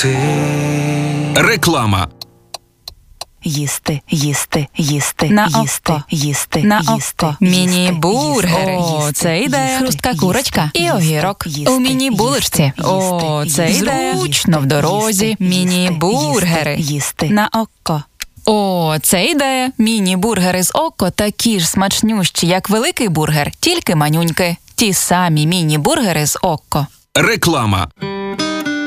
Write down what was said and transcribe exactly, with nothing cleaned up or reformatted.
ти. Реклама. Їсти, їсти, їсти, На їсти, око. їсти, На їсти, око. Міні-бургери. їсти, О, їсти, це ідея. їсти, Хрустка їсти, курочка і їсти, огірок. їсти, У міні-булочці. їсти, О, це їсти, ідея. їсти, Зручно в дорозі. їсти, Міні-бургери. їсти, їсти. На око. О, це ідея. Міні-бургери з око такі ж смачнющі, як великий бургер, тільки манюньки. Ті самі міні-бургери з око. Реклама.